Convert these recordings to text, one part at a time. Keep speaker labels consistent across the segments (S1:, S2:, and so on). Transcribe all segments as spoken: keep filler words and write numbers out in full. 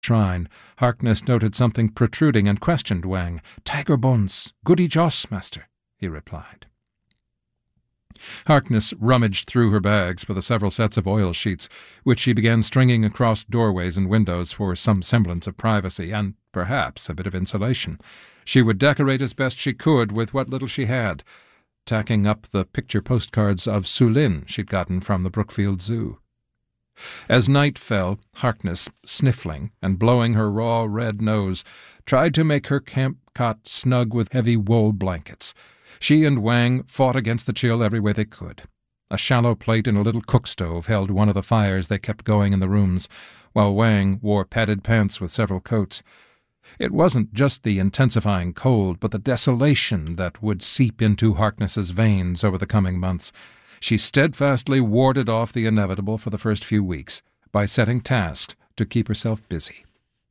S1: shrine, Harkness noted something protruding and questioned Wang. "Tiger bones, goody joss, master," he replied. Harkness rummaged through her bags for the several sets of oil sheets, which she began stringing across doorways and windows for some semblance of privacy and, perhaps, a bit of insulation. She would decorate as best she could with what little she had, tacking up the picture postcards of Sulin she'd gotten from the Brookfield Zoo. As night fell, Harkness, sniffling and blowing her raw red nose, tried to make her camp cot snug with heavy wool blankets. She and Wang fought against the chill every way they could. A shallow plate in a little cook stove held one of the fires they kept going in the rooms, while Wang wore padded pants with several coats. It wasn't just the intensifying cold, but the desolation that would seep into Harkness's veins over the coming months. She steadfastly warded off the inevitable for the first few weeks by setting tasks to keep herself busy.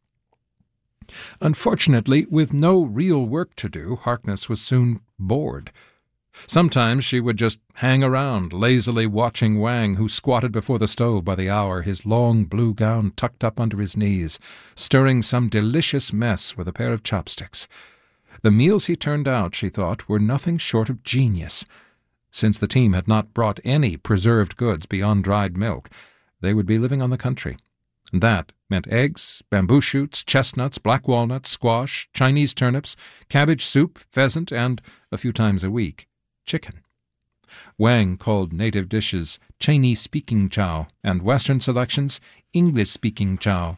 S1: Unfortunately, with no real work to do, Harkness was soon bored. Sometimes she would just hang around, lazily watching Wang, who squatted before the stove by the hour, his long blue gown tucked up under his knees, stirring some delicious mess with a pair of chopsticks. The meals he turned out, she thought, were nothing short of genius. Since the team had not brought any preserved goods beyond dried milk, they would be living on the country. And that meant eggs, bamboo shoots, chestnuts, black walnuts, squash, Chinese turnips, cabbage soup, pheasant, and, a few times a week, chicken. Wang called native dishes Chinese-speaking chow and Western selections English-speaking chow.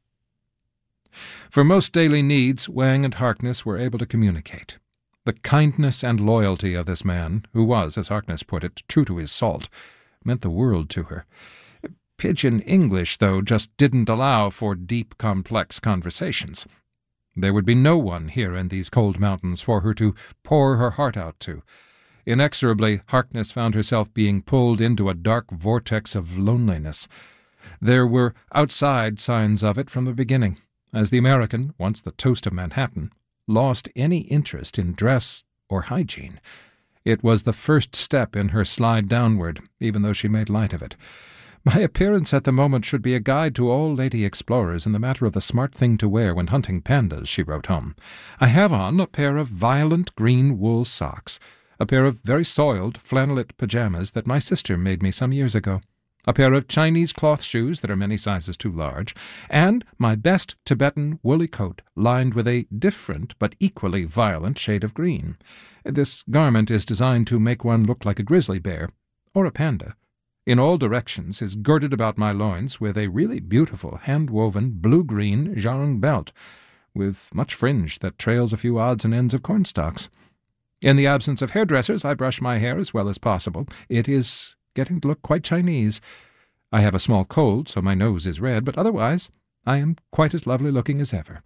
S1: For most daily needs, Wang and Harkness were able to communicate. The kindness and loyalty of this man, who was, as Harkness put it, true to his salt, meant the world to her. Pidgin English, though, just didn't allow for deep, complex conversations. There would be no one here in these cold mountains for her to pour her heart out to. Inexorably, Harkness found herself being pulled into a dark vortex of loneliness. There were outside signs of it from the beginning, as the American, once the toast of Manhattan, lost any interest in dress or hygiene. It was the first step in her slide downward, even though she made light of it. My appearance at the moment should be a guide to all lady explorers in the matter of the smart thing to wear when hunting pandas, she wrote home. I have on a pair of violent green wool socks, a pair of very soiled flannelette pajamas that my sister made me some years ago, a pair of Chinese cloth shoes that are many sizes too large, and my best Tibetan woolly coat lined with a different but equally violent shade of green. This garment is designed to make one look like a grizzly bear or a panda. In all directions is girded about my loins with a really beautiful hand-woven blue-green jarung belt, with much fringe that trails a few odds and ends of cornstalks. In the absence of hairdressers, I brush my hair as well as possible. It is getting to look quite Chinese. I have a small cold, so my nose is red, but otherwise I am quite as lovely-looking as ever.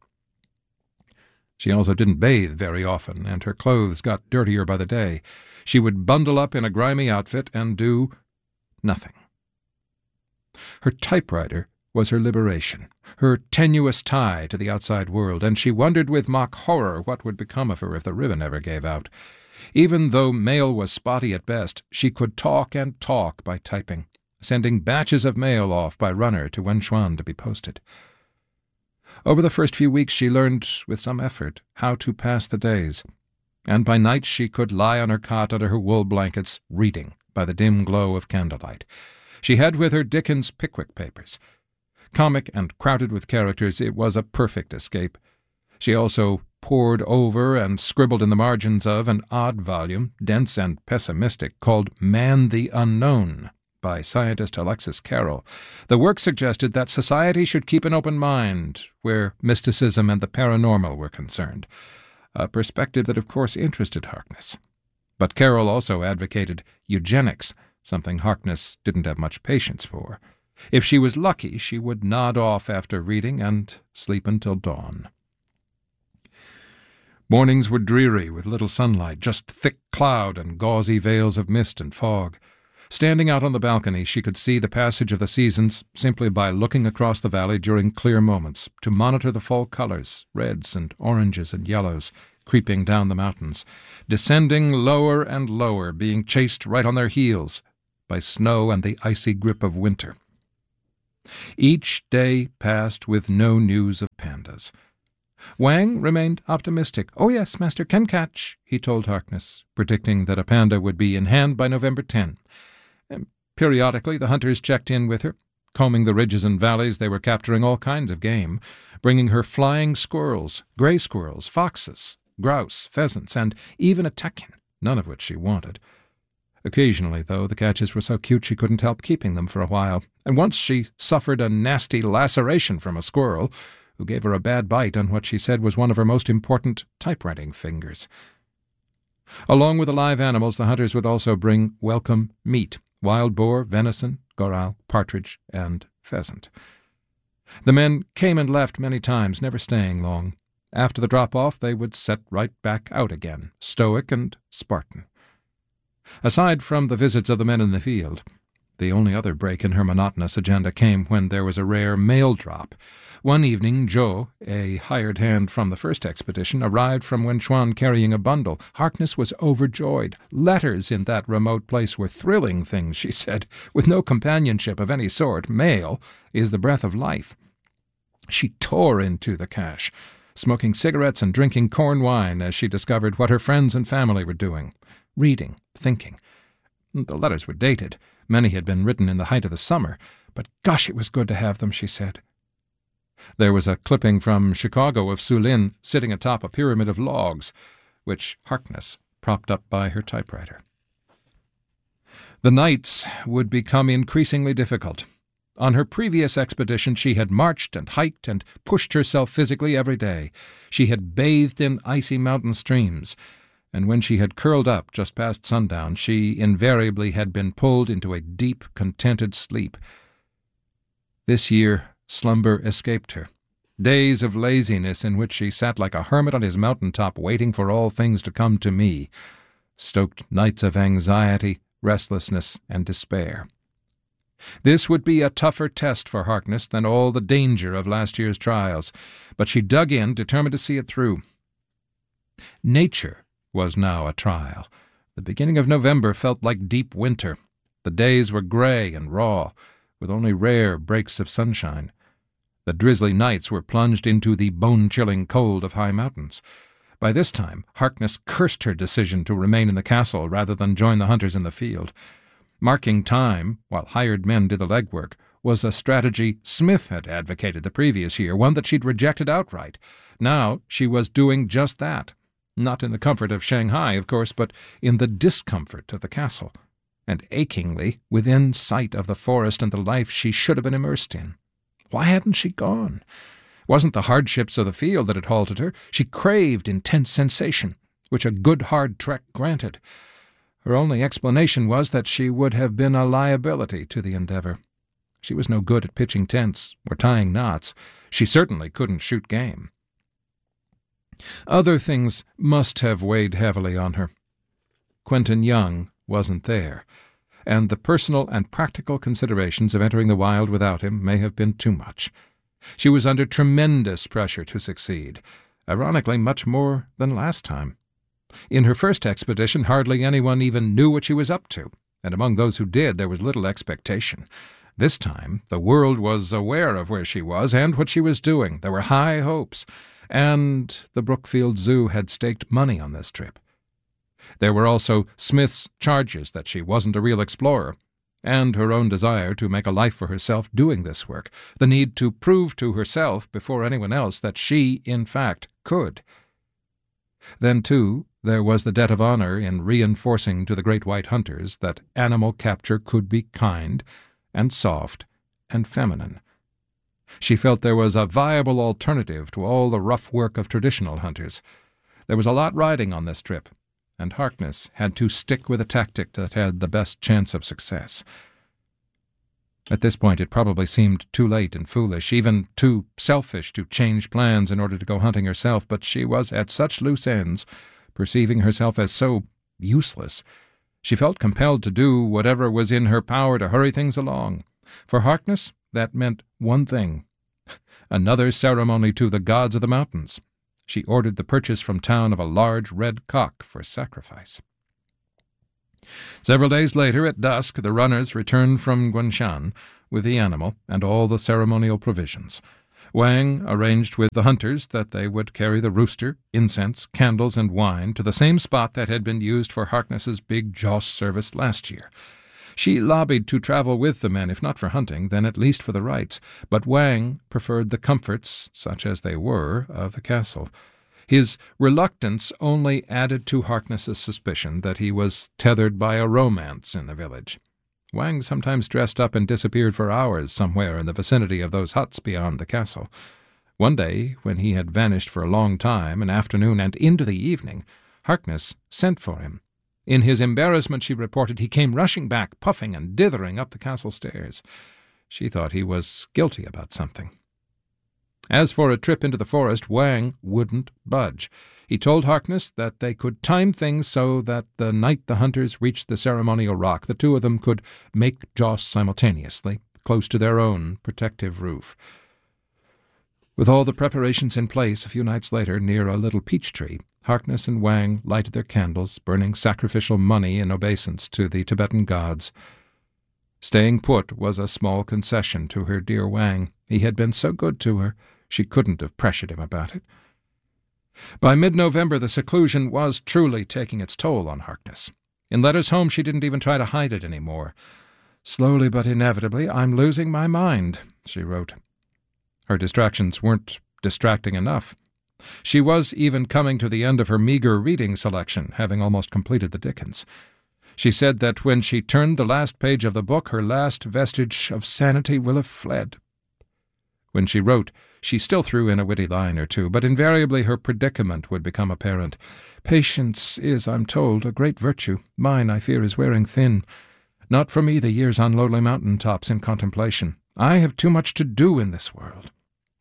S1: She also didn't bathe very often, and her clothes got dirtier by the day. She would bundle up in a grimy outfit and do nothing. Her typewriter was her liberation, her tenuous tie to the outside world, and she wondered with mock horror what would become of her if the ribbon ever gave out. Even though mail was spotty at best, she could talk and talk by typing, sending batches of mail off by runner to Wenchuan to be posted. Over the first few weeks she learned, with some effort, how to pass the days, and by night she could lie on her cot under her wool blankets, reading by the dim glow of candlelight. She had with her Dickens' Pickwick papers. Comic and crowded with characters, it was a perfect escape. She also pored over and scribbled in the margins of an odd volume, dense and pessimistic, called Man the Unknown, by scientist Alexis Carrel. The work suggested that society should keep an open mind where mysticism and the paranormal were concerned, a perspective that of course interested Harkness. But Carrel also advocated eugenics, something Harkness didn't have much patience for. If she was lucky, she would nod off after reading and sleep until dawn. Mornings were dreary, with little sunlight, just thick cloud and gauzy veils of mist and fog. Standing out on the balcony, she could see the passage of the seasons simply by looking across the valley during clear moments, to monitor the fall colors, reds and oranges and yellows, creeping down the mountains, descending lower and lower, being chased right on their heels by snow and the icy grip of winter. Each day passed with no news of pandas. Wang remained optimistic. "Oh yes, Master can catch," he told Harkness, predicting that a panda would be in hand by November tenth. And periodically the hunters checked in with her. Combing the ridges and valleys, they were capturing all kinds of game, bringing her flying squirrels, gray squirrels, foxes, grouse, pheasants, and even a tekin, none of which she wanted. Occasionally, though, the catches were so cute she couldn't help keeping them for a while, and once she suffered a nasty laceration from a squirrel, who gave her a bad bite on what she said was one of her most important typewriting fingers. Along with the live animals, the hunters would also bring welcome meat, wild boar, venison, goral, partridge, and pheasant. The men came and left many times, never staying long. After the drop-off, they would set right back out again, stoic and Spartan. Aside from the visits of the men in the field, the only other break in her monotonous agenda came when there was a rare mail drop. One evening, Zhou, a hired hand from the first expedition, arrived from Wenchuan carrying a bundle. Harkness was overjoyed. Letters in that remote place were thrilling things, she said. With no companionship of any sort, mail is the breath of life. She tore into the cache, smoking cigarettes and drinking corn wine as she discovered what her friends and family were doing. Reading, thinking. The letters were dated. Many had been written in the height of the summer, but gosh, it was good to have them, she said. There was a clipping from Chicago of Su Lin sitting atop a pyramid of logs, which Harkness propped up by her typewriter. The nights would become increasingly difficult. On her previous expedition she had marched and hiked and pushed herself physically every day. She had bathed in icy mountain streams, and when she had curled up just past sundown, she invariably had been pulled into a deep, contented sleep. This year slumber escaped her. Days of laziness in which she sat like a hermit on his mountain top waiting for all things to come to me, stoked nights of anxiety, restlessness, and despair. This would be a tougher test for Harkness than all the danger of last year's trials, but she dug in, determined to see it through. Nature was now a trial. The beginning of November felt like deep winter. The days were gray and raw, with only rare breaks of sunshine. The drizzly nights were plunged into the bone-chilling cold of high mountains. By this time, Harkness cursed her decision to remain in the castle rather than join the hunters in the field. Marking time, while hired men did the legwork, was a strategy Smith had advocated the previous year, one that she'd rejected outright. Now she was doing just that. Not in the comfort of Shanghai, of course, but in the discomfort of the castle, and achingly within sight of the forest and the life she should have been immersed in. Why hadn't she gone? It wasn't the hardships of the field that had halted her. She craved intense sensation, which a good hard trek granted. Her only explanation was that she would have been a liability to the endeavor. She was no good at pitching tents or tying knots. She certainly couldn't shoot game. Other things must have weighed heavily on her. Quentin Young wasn't there, and the personal and practical considerations of entering the wild without him may have been too much. She was under tremendous pressure to succeed, ironically much more than last time. In her first expedition, hardly anyone even knew what she was up to, and among those who did there was little expectation. This time the world was aware of where she was and what she was doing. There were high hopes, and the Brookfield Zoo had staked money on this trip. There were also Smith's charges that she wasn't a real explorer, and her own desire to make a life for herself doing this work, the need to prove to herself before anyone else that she, in fact, could. Then, too, there was the debt of honor in reinforcing to the great white hunters that animal capture could be kind and soft and feminine. She felt there was a viable alternative to all the rough work of traditional hunters. There was a lot riding on this trip, and Harkness had to stick with a tactic that had the best chance of success. At this point it probably seemed too late and foolish, even too selfish to change plans in order to go hunting herself, but she was at such loose ends, perceiving herself as so useless. She felt compelled to do whatever was in her power to hurry things along. For Harkness, that meant one thing: another ceremony to the gods of the mountains. She ordered the purchase from town of a large red cock for sacrifice. Several days later, at dusk, the runners returned from Guanshan, with the animal and all the ceremonial provisions. Wang arranged with the hunters that they would carry the rooster, incense, candles, and wine to the same spot that had been used for Harkness's big joss service last year. She lobbied to travel with the men, if not for hunting, then at least for the rites, but Wang preferred the comforts, such as they were, of the castle. His reluctance only added to Harkness's suspicion that he was tethered by a romance in the village. Wang sometimes dressed up and disappeared for hours somewhere in the vicinity of those huts beyond the castle. One day, when he had vanished for a long time, an afternoon and into the evening, Harkness sent for him. In his embarrassment, she reported, he came rushing back, puffing and dithering up the castle stairs. She thought he was guilty about something. As for a trip into the forest, Wang wouldn't budge. He told Harkness that they could time things so that the night the hunters reached the ceremonial rock, the two of them could make joss simultaneously, close to their own protective roof. With all the preparations in place, a few nights later, near a little peach tree, Harkness and Wang lighted their candles, burning sacrificial money in obeisance to the Tibetan gods. Staying put was a small concession to her dear Wang. He had been so good to her, she couldn't have pressured him about it. By mid-November, the seclusion was truly taking its toll on Harkness. In letters home, she didn't even try to hide it any more. "Slowly but inevitably, I'm losing my mind," she wrote. Her distractions weren't distracting enough. She was even coming to the end of her meager reading selection, having almost completed the Dickens. She said that when she turned the last page of the book, her last vestige of sanity will have fled. When she wrote, she still threw in a witty line or two, but invariably her predicament would become apparent. "Patience is, I'm told, a great virtue. Mine, I fear, is wearing thin. Not for me the years on lonely mountain tops in contemplation. I have too much to do in this world."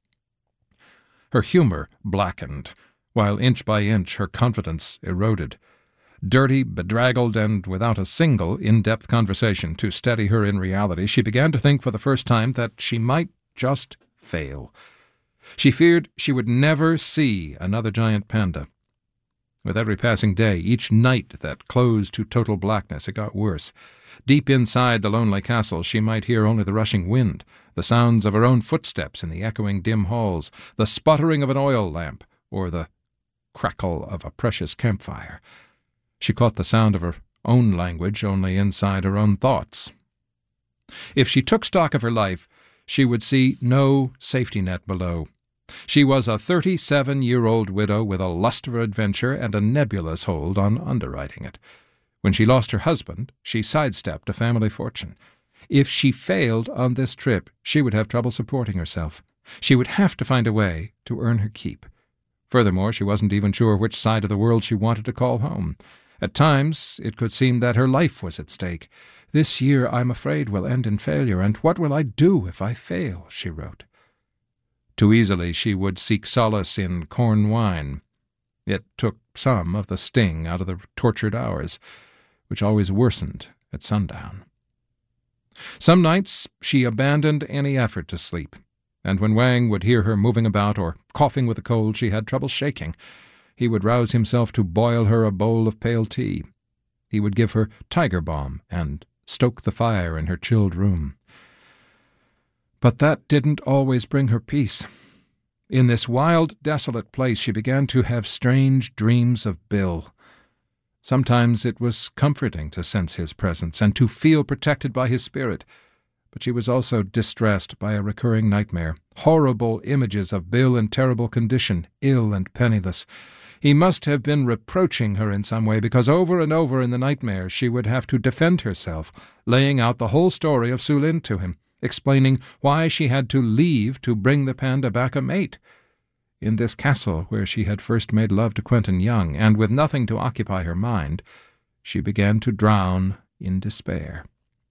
S1: Her humor blackened, while inch by inch her confidence eroded. Dirty, bedraggled, and without a single in-depth conversation to steady her in reality, she began to think for the first time that she might just fail. She feared she would never see another giant panda. With every passing day, each night that closed to total blackness, it got worse. Deep inside the lonely castle, she might hear only the rushing wind, the sounds of her own footsteps in the echoing dim halls, the sputtering of an oil lamp, or the crackle of a precious campfire. She caught the sound of her own language only inside her own thoughts. If she took stock of her life, she would see no safety net below. She was a thirty-seven-year-old widow with a lust for adventure and a nebulous hold on underwriting it. When she lost her husband, she sidestepped a family fortune. If she failed on this trip, she would have trouble supporting herself. She would have to find a way to earn her keep. Furthermore, she wasn't even sure which side of the world she wanted to call home. At times, it could seem that her life was at stake. "This year, I'm afraid, will end in failure, and what will I do if I fail?" she wrote. Too easily she would seek solace in corn wine. It took some of the sting out of the tortured hours, which always worsened at sundown. Some nights she abandoned any effort to sleep, and when Wang would hear her moving about or coughing with a cold she had trouble shaking, he would rouse himself to boil her a bowl of pale tea. He would give her tiger balm and stoke the fire in her chilled room. But that didn't always bring her peace. In this wild, desolate place she began to have strange dreams of Bill. Sometimes it was comforting to sense his presence and to feel protected by his spirit, but she was also distressed by a recurring nightmare, horrible images of Bill in terrible condition, ill and penniless. He must have been reproaching her in some way, because over and over in the nightmare she would have to defend herself, laying out the whole story of Sulin to him, explaining why she had to leave to bring the panda back a mate. In this castle where she had first made love to Quentin Young, and with nothing to occupy her mind, she began to drown in despair.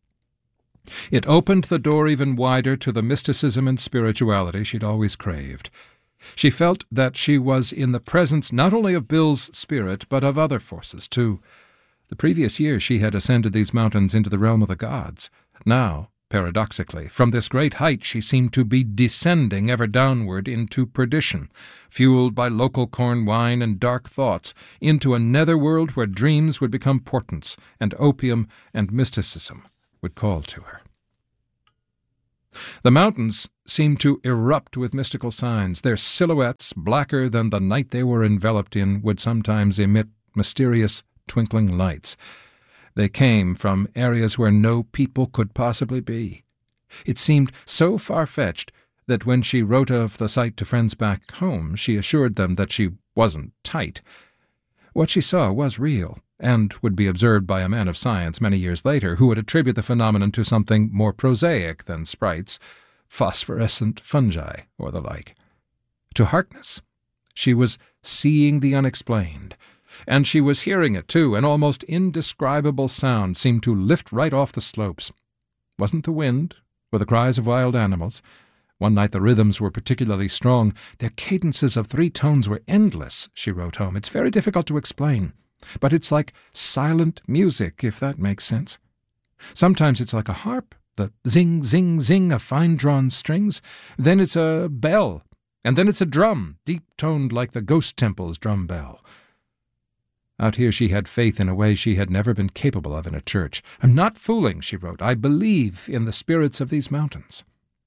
S1: It opened the door even wider to the mysticism and spirituality she'd always craved. She felt that she was in the presence not only of Bill's spirit, but of other forces, too. The previous year she had ascended these mountains into the realm of the gods. Now, paradoxically, from this great height she seemed to be descending ever downward into perdition, fueled by local corn wine and dark thoughts, into a netherworld where dreams would become portents, and opium and mysticism would call to her. The mountains seemed to erupt with mystical signs. Their silhouettes, blacker than the night they were enveloped in, would sometimes emit mysterious twinkling lights. They came from areas where no people could possibly be. It seemed so far-fetched that when she wrote of the sight to friends back home, she assured them that she wasn't tight. What she saw was real, and would be observed by a man of science many years later, who would attribute the phenomenon to something more prosaic than sprites, phosphorescent fungi, or the like. To Harkness, she was seeing the unexplained, and she was hearing it, too. An almost indescribable sound seemed to lift right off the slopes. Wasn't the wind, or the cries of wild animals? One night the rhythms were particularly strong. Their cadences of three tones were endless, she wrote home. It's very difficult to explain, but it's like silent music, if that makes sense. Sometimes it's like a harp, the zing, zing, zing of fine-drawn strings. Then it's a bell, and then it's a drum, deep-toned like the ghost temple's drum bell. Out here she had faith in a way she had never been capable of in a church. I'm not fooling, she wrote. I believe in the spirits of these mountains.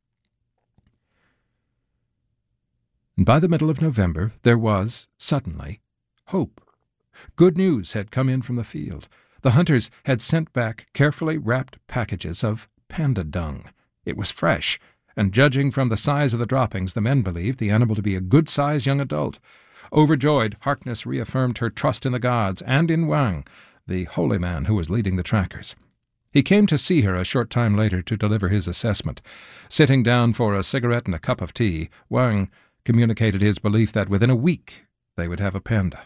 S1: And by the middle of November there was, suddenly, hope. Good news had come in from the field. The hunters had sent back carefully wrapped packages of panda dung. It was fresh, and judging from the size of the droppings, the men believed the animal to be a good-sized young adult. Overjoyed, Harkness reaffirmed her trust in the gods and in Wang, the holy man who was leading the trackers. He came to see her a short time later to deliver his assessment. Sitting down for a cigarette and a cup of tea, Wang communicated his belief that within a week they would have a panda.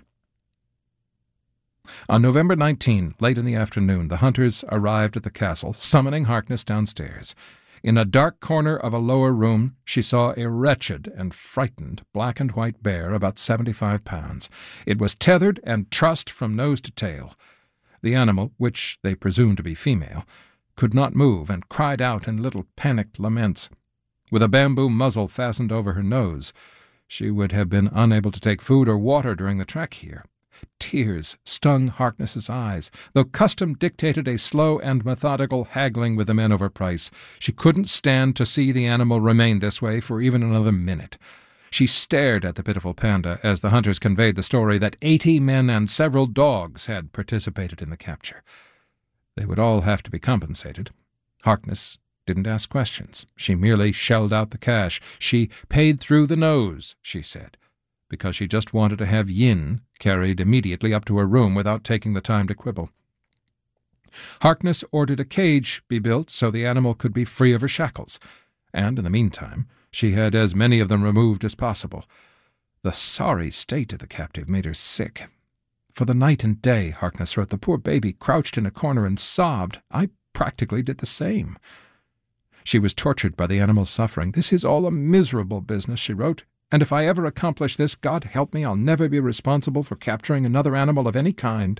S1: On November nineteenth, late in the afternoon, the hunters arrived at the castle, summoning Harkness downstairs. In a dark corner of a lower room, she saw a wretched and frightened black and white bear about seventy-five pounds. It was tethered and trussed from nose to tail. The animal, which they presumed to be female, could not move and cried out in little panicked laments. With a bamboo muzzle fastened over her nose, she would have been unable to take food or water during the trek here. Tears stung Harkness's eyes. Though custom dictated a slow and methodical haggling with the men over price, she couldn't stand to see the animal remain this way for even another minute. She stared at the pitiful panda as the hunters conveyed the story that eighty men and several dogs had participated in the capture. They would all have to be compensated. Harkness didn't ask questions. She merely shelled out the cash. She paid through the nose, she said, because she just wanted to have Yin carried immediately up to her room without taking the time to quibble. Harkness ordered a cage be built so the animal could be free of her shackles, and in the meantime she had as many of them removed as possible. The sorry state of the captive made her sick. For the night and day, Harkness wrote, the poor baby crouched in a corner and sobbed. I practically did the same. She was tortured by the animal's suffering. This is all a miserable business, she wrote, and if I ever accomplish this, God help me, I'll never be responsible for capturing another animal of any kind.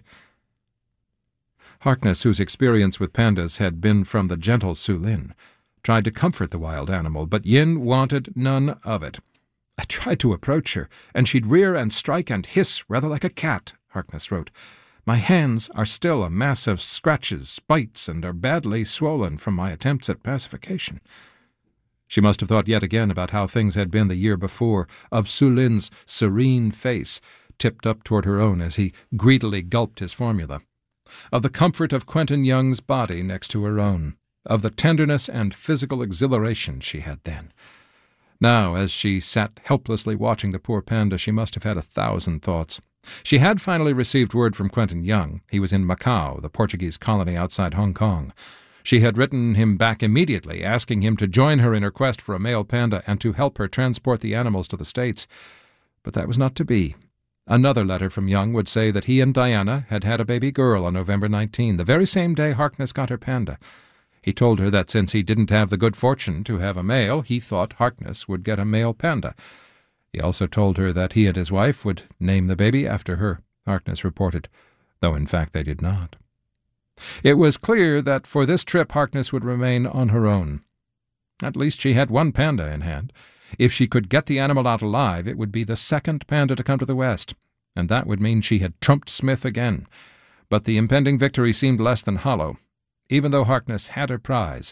S1: Harkness, whose experience with pandas had been from the gentle Su Lin, tried to comfort the wild animal, but Yin wanted none of it. I tried to approach her, and she'd rear and strike and hiss rather like a cat, Harkness wrote. My hands are still a mass of scratches, bites, and are badly swollen from my attempts at pacification. She must have thought yet again about how things had been the year before, of Su Lin's serene face tipped up toward her own as he greedily gulped his formula, of the comfort of Quentin Young's body next to her own, of the tenderness and physical exhilaration she had then. Now, as she sat helplessly watching the poor panda, she must have had a thousand thoughts. She had finally received word from Quentin Young. He was in Macau, the Portuguese colony outside Hong Kong. She had written him back immediately, asking him to join her in her quest for a male panda and to help her transport the animals to the States. But that was not to be. Another letter from Young would say that he and Diana had had a baby girl on November nineteenth, the very same day Harkness got her panda. He told her that since he didn't have the good fortune to have a male, he thought Harkness would get a male panda. He also told her that he and his wife would name the baby after her, Harkness reported, though in fact they did not. It was clear that for this trip Harkness would remain on her own. At least she had one panda in hand. If she could get the animal out alive, it would be the second panda to come to the West, and that would mean she had trumped Smith again. But the impending victory seemed less than hollow. Even though Harkness had her prize,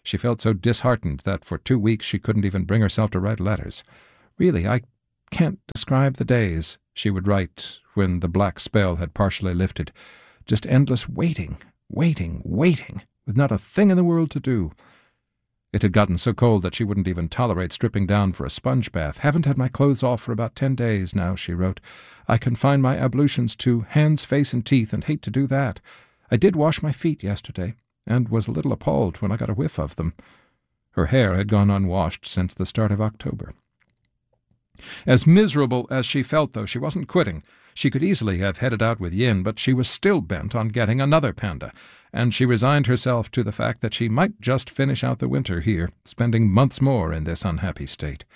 S1: She felt so disheartened that for two weeks she couldn't even bring herself to write letters. "Really, I can't describe the days," she would write when the black spell had partially lifted. "Just endless waiting, waiting, waiting, with not a thing in the world to do." It had gotten so cold that she wouldn't even tolerate stripping down for a sponge bath. "Haven't had my clothes off for about ten days now," she wrote. "I confine my ablutions to hands, face, and teeth, and hate to do that. I did wash my feet yesterday, and was a little appalled when I got a whiff of them." Her hair had gone unwashed since the start of October. As miserable as she felt, though, she wasn't quitting. She could easily have headed out with Yin, but she was still bent on getting another panda, and she resigned herself to the fact that she might just finish out the winter here, spending months more in this unhappy state.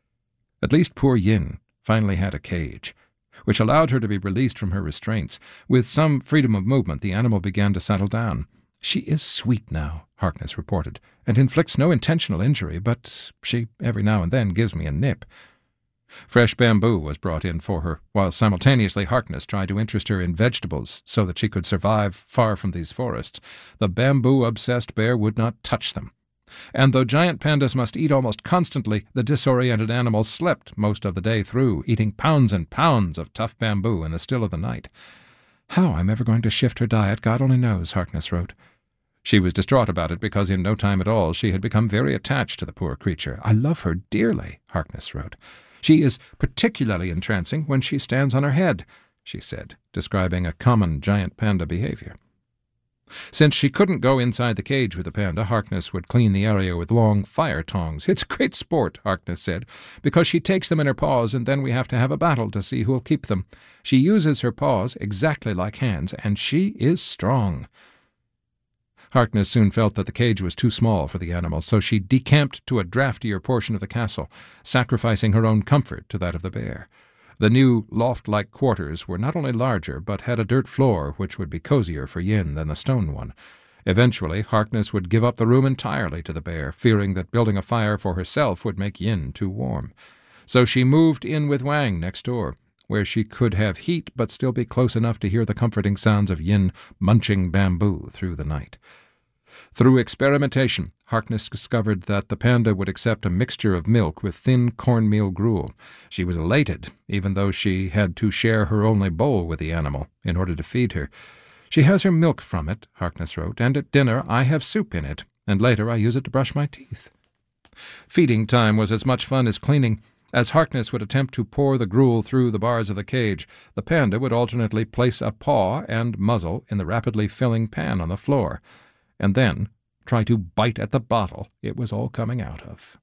S1: At least poor Yin finally had a cage, which allowed her to be released from her restraints. With some freedom of movement, the animal began to settle down. "She is sweet now," Harkness reported, "and inflicts no intentional injury, but she every now and then gives me a nip." Fresh bamboo was brought in for her, while simultaneously Harkness tried to interest her in vegetables so that she could survive far from these forests. The bamboo-obsessed bear would not touch them. And though giant pandas must eat almost constantly, the disoriented animal slept most of the day through, eating pounds and pounds of tough bamboo in the still of the night. "How I'm ever going to shift her diet, God only knows," Harkness wrote. She was distraught about it because in no time at all she had become very attached to the poor creature. "I love her dearly," Harkness wrote. "She is particularly entrancing when she stands on her head," she said, describing a common giant panda behavior. Since she couldn't go inside the cage with the panda, Harkness would clean the area with long fire tongs. "It's great sport," Harkness said, "because she takes them in her paws and then we have to have a battle to see who'll keep them. She uses her paws exactly like hands, and she is strong." Harkness soon felt that the cage was too small for the animal, so she decamped to a draftier portion of the castle, sacrificing her own comfort to that of the bear. The new loft-like quarters were not only larger, but had a dirt floor which would be cozier for Yin than the stone one. Eventually, Harkness would give up the room entirely to the bear, fearing that building a fire for herself would make Yin too warm. So she moved in with Wang next door, where she could have heat but still be close enough to hear the comforting sounds of Yin munching bamboo through the night. Through experimentation, Harkness discovered that the panda would accept a mixture of milk with thin cornmeal gruel. She was elated, even though she had to share her only bowl with the animal in order to feed her. "She has her milk from it," Harkness wrote, "and at dinner I have soup in it, and later I use it to brush my teeth." Feeding time was as much fun as cleaning. As Harkness would attempt to pour the gruel through the bars of the cage, the panda would alternately place a paw and muzzle in the rapidly filling pan on the floor, and then try to bite at the bottle it was all coming out of.